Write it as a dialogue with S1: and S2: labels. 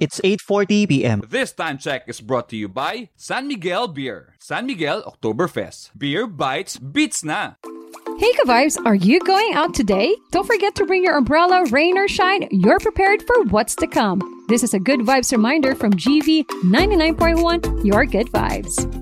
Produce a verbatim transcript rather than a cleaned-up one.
S1: It's eight forty p.m.
S2: This time check is brought to you by San Miguel Beer. San Miguel Oktoberfest. Beer bites, beats na!
S3: Hey ka-vibes, are you going out today? Don't forget to bring your umbrella, rain or shine. You're prepared for what's to come. This is a Good Vibes reminder from G V ninety-nine point one, your good vibes.